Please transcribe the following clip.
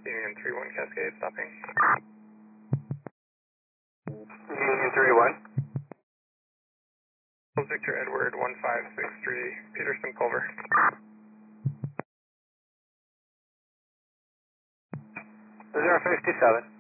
Union 31 Cascade stopping. Union 31. Victor Edward 1563, Peterson Culver. 057.